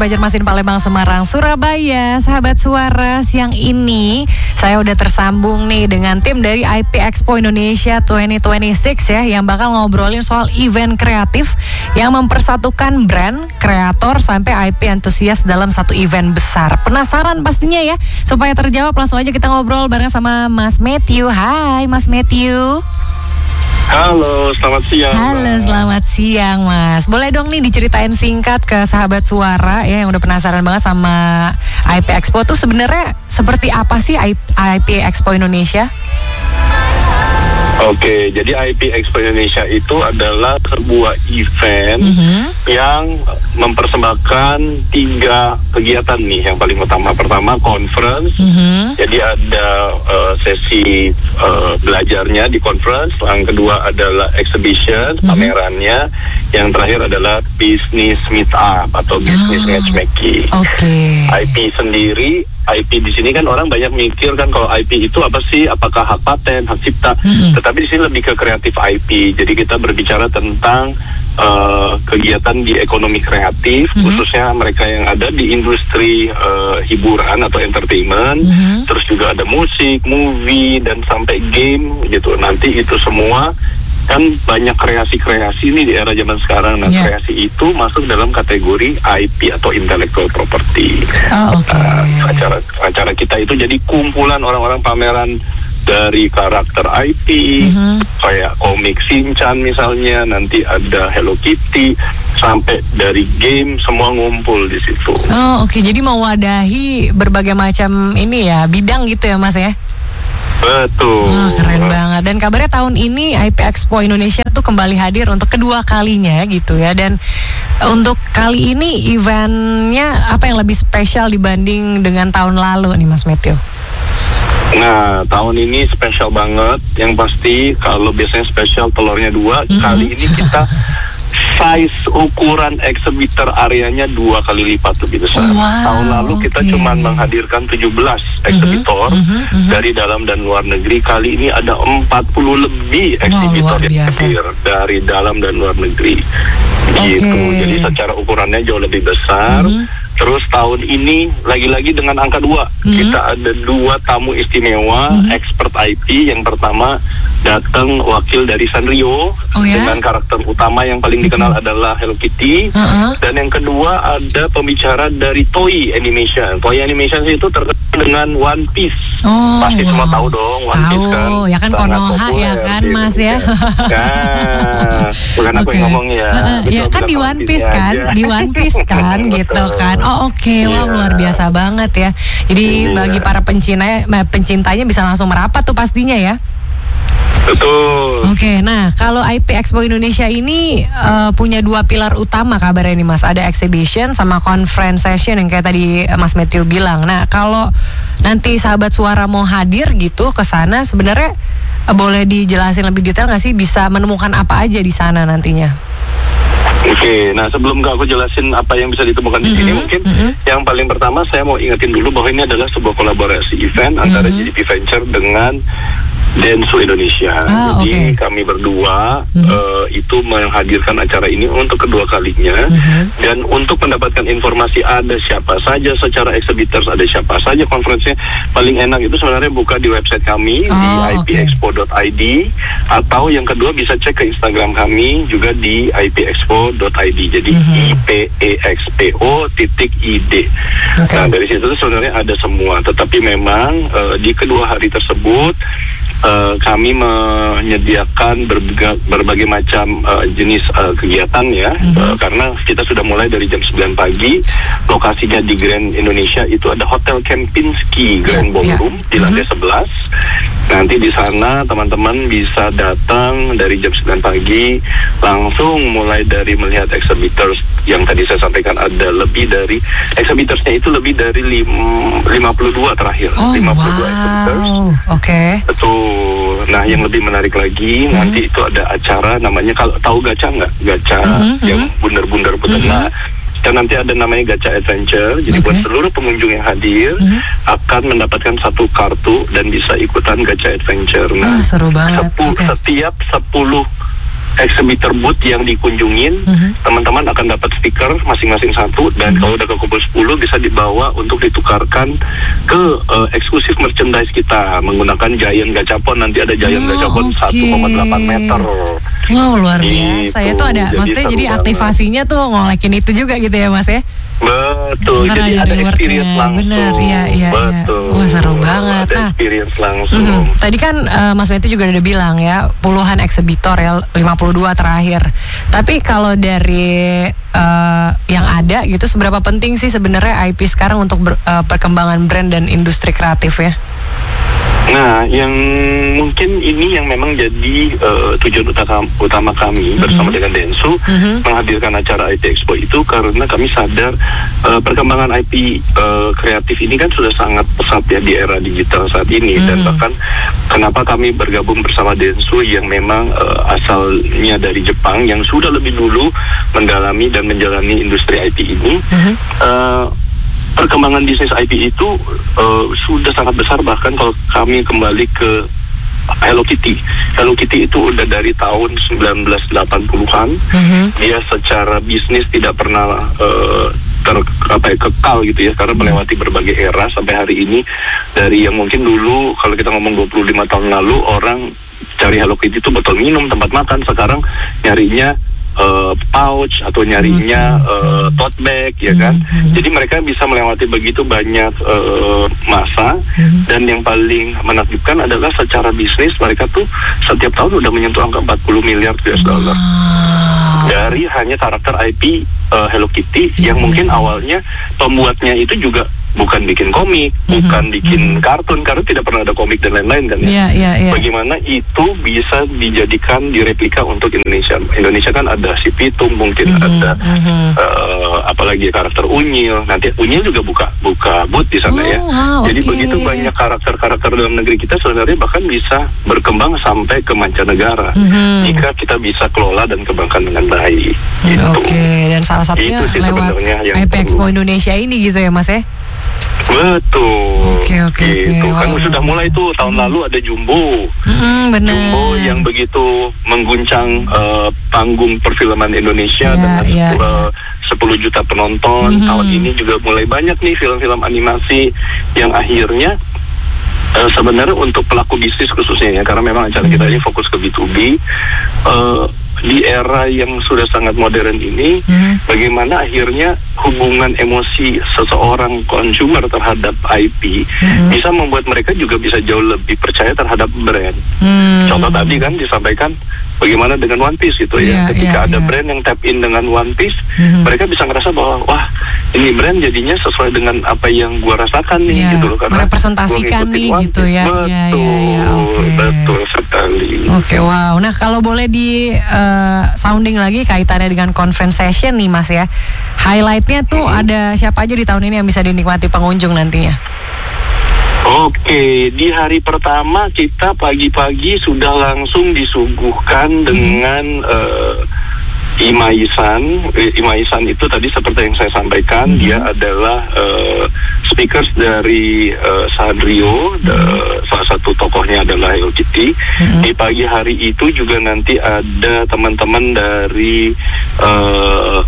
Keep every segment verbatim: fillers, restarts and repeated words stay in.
Banjarmasin, Palembang, Semarang, Surabaya. Sahabat Suara, siang ini saya udah tersambung nih dengan tim dari I P Expo Indonesia dua ribu dua puluh enam ya, yang bakal ngobrolin soal event kreatif yang mempersatukan brand, kreator, sampai I P entusias dalam satu event besar. Penasaran pastinya ya? Supaya terjawab, langsung aja kita ngobrol bareng sama Mas Matthew. Hai Mas Matthew. Halo, selamat siang. Halo, selamat siang Mas. Boleh dong nih diceritain singkat ke sahabat Suara ya yang udah penasaran banget sama I P Expo tuh sebenarnya seperti apa sih I P Expo Indonesia? Oke, jadi I P Expo Indonesia itu adalah sebuah event mm-hmm. yang mempersembahkan tiga kegiatan nih. Yang paling utama, pertama conference. Mm-hmm. Jadi ada uh, sesi uh, belajarnya di conference. Yang kedua adalah exhibition, mm-hmm. pamerannya. Yang terakhir adalah business meet up atau business oh. matchmaking. Oke. I P sendiri, I P di sini kan orang banyak mikir kan kalau I P itu apa sih? Apakah hak paten, hak cipta? Mm-hmm. Tetapi di sini lebih ke kreatif I P. Jadi kita berbicara tentang uh, kegiatan di ekonomi kreatif, mm-hmm. khususnya mereka yang ada di industri uh, hiburan atau entertainment. Mm-hmm. Terus juga ada musik, movie, dan sampai game gitu. Nanti itu semua kan banyak kreasi-kreasi nih di era zaman sekarang. Nah, yeah. kreasi itu masuk dalam kategori I P atau intellectual property. Oh, okay. uh, acara acara kita itu jadi kumpulan orang-orang pameran dari karakter I P, mm-hmm. kayak komik Shinchan misalnya, nanti ada Hello Kitty, sampai dari game semua ngumpul di situ. Oh, oke. Okay. Jadi mewadahi berbagai macam ini ya, bidang gitu ya, Mas ya? Betul. Wah, keren banget. Dan kabarnya tahun ini I P Expo Indonesia tuh kembali hadir untuk kedua kalinya gitu ya. Dan untuk kali ini eventnya apa yang lebih spesial dibanding dengan tahun lalu nih Mas Matthew? Nah, tahun ini spesial banget. Yang pasti kalau biasanya spesial telurnya dua, mm-hmm. kali ini kita size ukuran exhibitor areanya dua kali lipat lebih besar. Wow, tahun lalu kita okay. cuma menghadirkan tujuh belas exhibitor mm-hmm, mm-hmm. dari dalam dan luar negeri. Kali ini ada empat puluh lebih exhibitor wow, yang hadir dari dalam dan luar negeri. Okay. Gitu. Jadi secara ukurannya jauh lebih besar. Mm-hmm. Terus tahun ini lagi-lagi dengan angka dua, mm-hmm. kita ada dua tamu istimewa, mm-hmm. expert I P. Yang pertama datang wakil dari Sanrio, oh, ya? dengan karakter utama yang paling dikenal mm-hmm. adalah Hello Kitty. Uh-huh. Dan yang kedua ada pembicara dari Toei Animation. Toei Animation itu terkenal dengan One Piece. Oh, pasti wow. semua tahu dong One tahu. Piece kan. Ya kan Konoha ya kan Mas ya. Nah, bukan aku okay. yang ngomong ya. Uh, ya kan di One Piece kan, aja. di One Piece kan gitu kan. Oh oke, okay. Wah wow, luar biasa banget ya. Jadi yeah. bagi para pencinta, pencintanya bisa langsung merapat tuh pastinya ya. Betul. Oke, okay, nah kalau I P Expo Indonesia ini uh, punya dua pilar utama kabarnya nih Mas. Ada exhibition sama conference session yang kayak tadi Mas Matthew bilang. Nah kalau nanti sahabat Suara mau hadir gitu ke sana, sebenarnya uh, boleh dijelasin lebih detail nggak sih bisa menemukan apa aja di sana nantinya? Oke, okay, nah sebelum aku jelasin apa yang bisa ditemukan mm-hmm, di sini, mungkin mm-hmm. yang paling pertama saya mau ingetin dulu bahwa ini adalah sebuah kolaborasi event mm-hmm. antara J D P Venture dengan Densu Indonesia. Ah, Jadi okay. kami berdua mm-hmm. uh, itu menghadirkan acara ini untuk kedua kalinya mm-hmm. dan untuk mendapatkan informasi ada siapa saja secara exhibitors, ada siapa saja konferensinya, paling enak itu sebenarnya buka di website kami oh, di i p expo dot i d atau yang kedua bisa cek ke Instagram kami juga di i p expo dot i d. Jadi mm-hmm. I P E X P O titik I D. Okay. Nah dari situ sebenarnya ada semua, tetapi memang uh, di kedua hari tersebut Uh, kami menyediakan berbagai, berbagai macam uh, jenis uh, kegiatan ya, mm-hmm. uh, karena kita sudah mulai dari jam sembilan pagi. Lokasinya di Grand Indonesia itu ada Hotel Kempinski Grand Ballroom yeah. di lantai mm-hmm. sebelas. Nanti di sana teman-teman bisa datang dari jam sembilan pagi, langsung mulai dari melihat exhibitors yang tadi saya sampaikan ada lebih dari exhibitorsnya itu lebih dari lim, lima puluh dua terakhir. Oh, lima puluh dua wow. exhibitors. Oke. Okay. Betul. Nah, yang lebih menarik lagi hmm. nanti itu ada acara namanya, kalau tahu gacha nggak? Gacha hmm. yang bundar-bundar putar. Hmm. Nah, dan nanti ada namanya Gacha Adventure. Jadi okay. buat seluruh pengunjung yang hadir mm-hmm. akan mendapatkan satu kartu dan bisa ikutan Gacha Adventure. Nah, ah, seru banget. Sepu, okay. Setiap sepuluh exhibitor booth yang dikunjungin, uh-huh. teman-teman akan dapat stiker masing-masing satu, dan uh-huh. kalau udah kekumpul sepuluh bisa dibawa untuk ditukarkan ke uh, eksklusif merchandise kita menggunakan Giant Gachapon. Nanti ada Giant oh, Gachapon okay. satu koma delapan meter. Wow, luar biasa. Saya tuh ada, jadi maksudnya jadi aktivasinya banget. Tuh ngolekin itu juga gitu ya Mas ya? Betul, karena jadi ada experience langsung. Bener, iya, iya, betul. Iya. Wah, seru banget. Ada nah, experience langsung. Mm, tadi kan uh, Mas Matthew juga udah bilang ya, puluhan eksibitor ya, lima puluh dua terakhir. Tapi kalau dari uh, yang ada gitu, seberapa penting sih sebenarnya I P sekarang untuk ber, uh, perkembangan brand dan industri kreatif ya? Nah, yang mungkin ini yang memang jadi uh, tujuan utama, utama kami mm-hmm. bersama dengan Densu mm-hmm. menghadirkan acara I P Expo itu karena kami sadar uh, perkembangan I P uh, kreatif ini kan sudah sangat pesat ya di era digital saat ini mm-hmm. dan bahkan kenapa kami bergabung bersama Densu yang memang uh, asalnya dari Jepang yang sudah lebih dulu mendalami dan menjalani industri I P ini. Mm-hmm. Uh, Perkembangan bisnis I P itu uh, sudah sangat besar, bahkan kalau kami kembali ke Hello Kitty. Hello Kitty itu udah dari tahun sembilan belas delapan puluhan. Uh-huh. Dia secara bisnis tidak pernah uh, ter, apa ya, kekal gitu ya, karena melewati berbagai era sampai hari ini. Dari yang mungkin dulu kalau kita ngomong dua puluh lima tahun lalu orang cari Hello Kitty itu botol minum, tempat makan, sekarang nyarinya Uh, pouch atau nyarinya uh, tote bag ya kan. Mm-hmm. Jadi mereka bisa melewati begitu banyak uh, masa mm-hmm. dan yang paling menakjubkan adalah secara bisnis mereka tuh setiap tahun udah menyentuh angka empat puluh miliar U S dollar. Wow. Dari hanya karakter I P uh, Hello Kitty yeah, yang mungkin yeah. awalnya pembuatnya itu juga bukan bikin komik, mm-hmm. bukan bikin mm-hmm. kartun, karena tidak pernah ada komik dan lain-lain kan ya. Yeah, yeah, yeah. Bagaimana itu bisa dijadikan direplika untuk Indonesia? Indonesia kan ada si Pitung, mungkin mm-hmm. ada mm-hmm. Uh, apalagi karakter Unyil. Nanti Unyil juga buka buka booth di sana oh, ya. Wow, jadi okay. begitu banyak karakter-karakter dalam negeri kita sebenarnya bahkan bisa berkembang sampai ke mancanegara mm-hmm. jika kita bisa kelola dan kembangkan dengan baik. Gitu. Oke, okay. Dan salah satunya lewat I P Expo Indonesia ini gitu ya Mas ya? Betul. Oke oke gitu. oke. Kan wow, sudah mulai tuh tahun hmm. lalu ada Jumbo. Hmm, benar. Jumbo yang begitu mengguncang uh, panggung perfilman Indonesia yeah, dengan yeah, uh, sepuluh juta penonton. Mm-hmm. Tahun ini juga mulai banyak nih film-film animasi yang akhirnya uh, sebenarnya untuk pelaku bisnis khususnya ya, karena memang acara mm-hmm. kita ini fokus ke B to B. Uh, di era yang sudah sangat modern ini, hmm. bagaimana akhirnya hubungan emosi seseorang consumer terhadap I P hmm. bisa membuat mereka juga bisa jauh lebih percaya terhadap brand. Hmm. Contoh tadi kan disampaikan bagaimana dengan One Piece gitu ya, yeah, ketika yeah, ada yeah. brand yang tap in dengan One Piece, hmm. mereka bisa ngerasa bahwa wah ini brand jadinya sesuai dengan apa yang gua rasakan nih yeah. gitu loh, karena merepresentasikan nih gitu ya. Betul, yeah, yeah, yeah. Okay. betul sekali. Oke, okay, wow. Nah kalau boleh di uh, sounding lagi kaitannya dengan conference session nih Mas ya, highlightnya tuh hmm. ada siapa aja di tahun ini yang bisa dinikmati pengunjung nantinya? Oke, di hari pertama kita pagi-pagi sudah langsung disuguhkan hmm. dengan uh, Imaisan. Imaisan itu tadi seperti yang saya sampaikan, hmm. dia adalah uh, speakers dari uh, Sanrio, hmm. the, salah satu tokohnya adalah Hello Kitty. Hmm. Di pagi hari itu juga nanti ada teman-teman dari uh,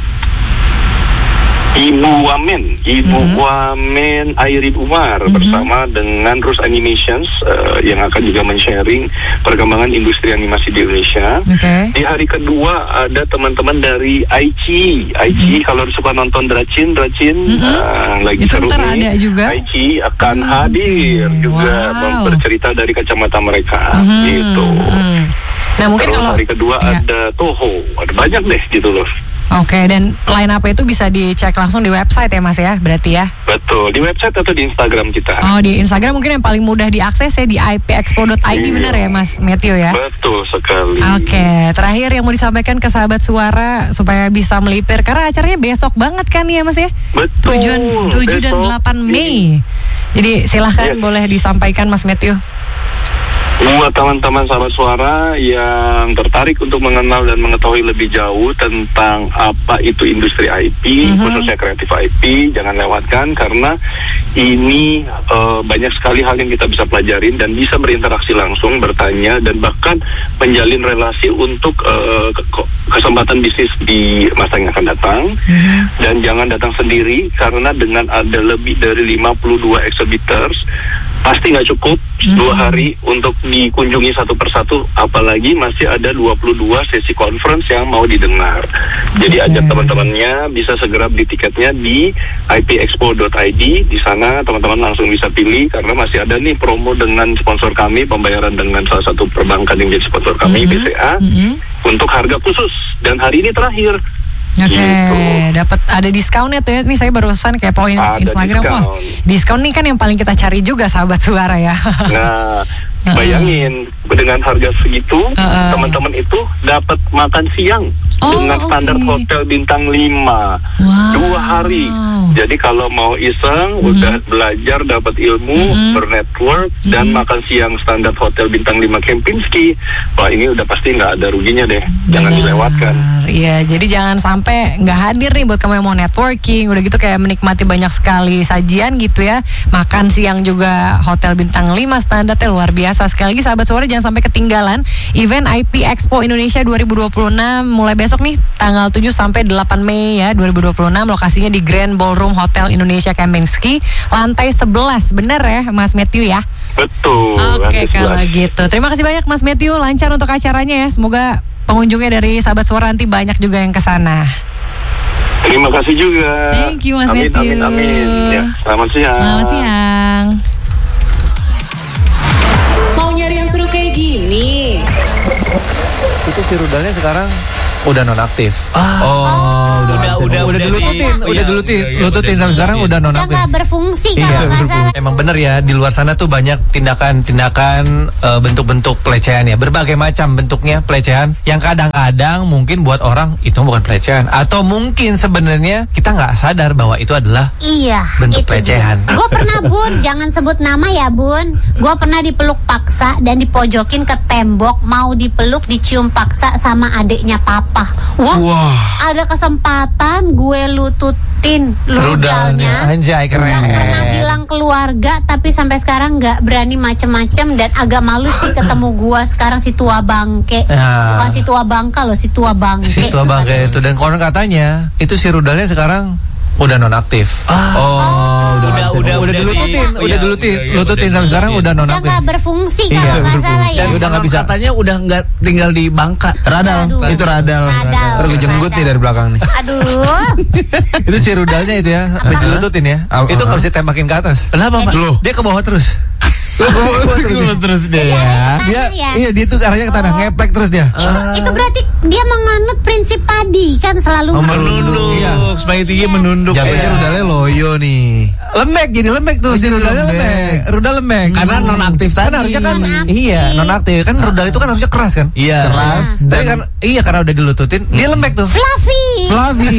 Ibu Wamen, Ibu mm-hmm. Wamen Airin Umar mm-hmm. bersama dengan Rus Animations uh, yang akan juga men-sharing perkembangan industri animasi di Indonesia. Okay. Di hari kedua ada teman-teman dari Aichi. Aichi mm-hmm. kalau suka nonton Dracin, Dracin mm-hmm. uh, lagi itu seru nih. Juga. Aichi akan mm-hmm. hadir juga wow. bercerita dari kacamata mereka mm-hmm. gitu. Mm-hmm. Nah mungkin Terus kalau hari kedua iya. ada Toho, ada banyak deh gitu loh. Oke, okay, dan line up itu bisa dicek langsung di website ya Mas ya, berarti ya? Betul, di website atau di Instagram kita. Oh, di Instagram mungkin yang paling mudah diakses ya di i p expo dot i d, iya. benar ya Mas Matthew ya? Betul sekali. Oke, okay, terakhir yang mau disampaikan ke sahabat suara supaya bisa melipir, karena acaranya besok banget kan ya Mas ya? Betul. tujuh dan delapan Mei. Jadi silahkan yes. boleh disampaikan Mas Matthew. Buat teman-teman sahabat suara yang tertarik untuk mengenal dan mengetahui lebih jauh tentang apa itu industri I P, mm-hmm. khususnya kreatif I P, jangan lewatkan karena ini uh, banyak sekali hal yang kita bisa pelajarin dan bisa berinteraksi langsung, bertanya dan bahkan menjalin relasi untuk uh, ke- kesempatan bisnis di masa yang akan datang. Mm-hmm. Dan jangan datang sendiri karena dengan ada lebih dari lima puluh dua exhibitors pasti nggak cukup mm-hmm. dua hari untuk dikunjungi satu persatu, apalagi masih ada dua puluh dua sesi conference yang mau didengar. Jadi okay. ajak teman-temannya, bisa segera beli tiketnya di i p expo dot i d. Di sana teman-teman langsung bisa pilih karena masih ada nih promo dengan sponsor kami, pembayaran dengan salah satu perbankan yang jadi sponsor kami, mm-hmm. B C A, mm-hmm. untuk harga khusus dan hari ini terakhir. Oke, okay, gitu. Dapat ada diskonnya tuh ya. Nih saya barusan kayak poin Instagram, wah diskon nih kan yang paling kita cari juga sahabat suara ya. Nah, bayangin dengan harga segitu, uh-uh. teman-teman itu dapat makan siang oh, dengan standar okay. hotel bintang lima wow. dua hari. Jadi kalau mau iseng, mm-hmm. udah belajar, dapat ilmu, mm-hmm. bernetwork, mm-hmm. dan makan siang standar hotel bintang lima Kempinski, wah ini udah pasti nggak ada ruginya deh. Jangan Benar. dilewatkan. Iya, jadi jangan sampai nggak hadir nih buat kamu yang mau networking, udah gitu kayak menikmati banyak sekali sajian gitu ya. Makan siang juga hotel bintang lima standarnya luar biasa. Sekali lagi sahabat suara jangan sampai ketinggalan event I P Expo Indonesia dua ribu dua puluh enam mulai besok nih tanggal tujuh sampai delapan Mei ya dua ribu dua puluh enam. Lokasinya di Grand Ballroom Hotel Indonesia Kempinski lantai sebelas. Bener ya Mas Matthew ya? Betul. Oke, kalau gitu. Terima kasih banyak Mas Matthew, lancar untuk acaranya ya. Semoga pengunjungnya dari sahabat suara nanti banyak juga yang kesana. Terima kasih juga. Thank you Mas amin, Matthew. Amin amin. Ya, selamat siang. Selamat siang. Mau nyari yang seru kayak gini? Itu si rudalnya sekarang udah nonaktif. Ah. Oh, oh, udah udah udah udah dilututin, di, udah dilututin, lututin sampai sekarang udah Udah nonaktif. nggak berfungsi Iya, kalau nggak salah. emang bener ya, di luar sana tuh banyak tindakan-tindakan uh, bentuk-bentuk pelecehan ya, berbagai macam bentuknya pelecehan yang kadang-kadang mungkin buat orang itu bukan pelecehan atau mungkin sebenarnya kita nggak sadar bahwa itu adalah Iya, bentuk itu pelecehan. Gue pernah Bun, jangan sebut nama ya Bun. Gue pernah dipeluk paksa dan dipojokin ke tembok, mau dipeluk dicium paksa sama adiknya papa. Wah, Wah. ada kesempatan gue lututin rudalnya. Anjay, keren. Gak pernah bilang keluarga, tapi sampai sekarang nggak berani macem-macem dan agak malu sih ketemu gue sekarang si tua bangke. Ya. Bukan si tua bangka loh, si tua bangke. Si tua bangke itu, dan konon katanya itu si rudalnya sekarang udah nonaktif. Ah. Oh, udah udah udah udah dilututin, di- udah iya, dilututin, iya, iya, lututin udah sampai sekarang udah Udah nonaktif. nggak berfungsi Iya, kalau nggak salah berfungsi. ya. Dan udah nggak bisa. Katanya udah nggak tinggal di Bangka. Radal, Aduh. itu radal. Radal. Terus gue jenggut nih dari belakang nih. Aduh. Itu si rudalnya itu ya, habis dilututin ya. Ah, Itu ah. nggak bisa tembakin ke atas. Kenapa, Pak? Loh, dia ke bawah terus. Terus terus deh ya. Dia, ya? iya dia tuh arahnya ke tanah, ngeplek terus dia. Itu berarti dia menganut prinsip padi kan selalu Oh, menunduk. Iya. Semakin tinggi menunduk. Jatuhnya Iya. rudalnya loyo nih. Lembek, jadi lembek tuh, si jadi rudalnya lembek. lembek. Rudal lembek. Karena nonaktif Kan tadi. harusnya kan Nonaktif. iya, nonaktif. Kan rudal itu kan harusnya keras kan? Iya. Keras. Tapi kan iya karena udah dilututin, dia lembek tuh. fluffy. Fluffy.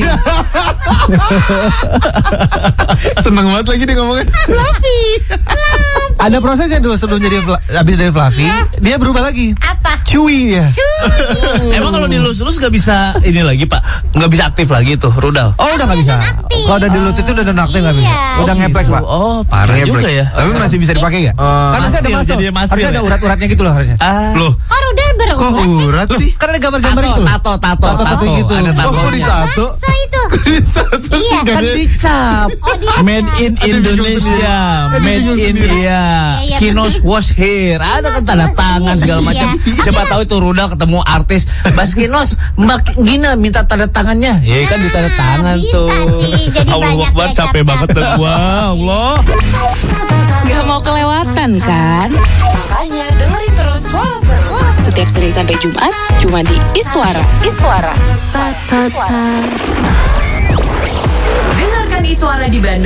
Seneng banget lagi dia ngomongnya. Fluffy. Ada prosesnya dulu sebelum jadi fla- habis dari fluffy, dia berubah lagi. Apa? Chewy ya. Emang kalau dilus-lus nggak bisa ini lagi, Pak? Nggak bisa aktif lagi tuh rudal. Oh udah nggak bisa. nonaktif. Kalau udah dilututin udah nonaktif nggak bisa. Iya. Udah ngeplek Gitu. pak. Oh, parah Ngeplek. juga ya. Tapi masih bisa dipakai nggak? Kan harusnya ada Masil, masuk. jadi masil Harusnya ada ya? urat-uratnya gitu loh harusnya. Ah. Loh, Kok rudal berurat Kok sih? urat sih? kan ada gambar-gambar itu. Tato, tato, Tato, tato gitu. Ada Oh, tatonya. ditato. Masa itu? Iya. Kan dicap. Oh, dia Made in Indonesia, made in India. Iya, iya, Kinos was here. Ada kan tanda was tangan here. segala macam. Iya. Siapa tahu itu rudal ketemu artis. Bas Kinos, Mbak Gina minta tanda tangannya. Ya kan di tanda Nah, tangan bisa tuh. sih. Jadi Allah banyak Akbar, ya, capek cap-cap. banget dah gua. Allah. Gak mau kelewatan kan? Makanya dengerin terus Suara Seru setiap Senin sampai Jumat cuma di Iswara. Iswara. Dengarkan Iswara di Bandung.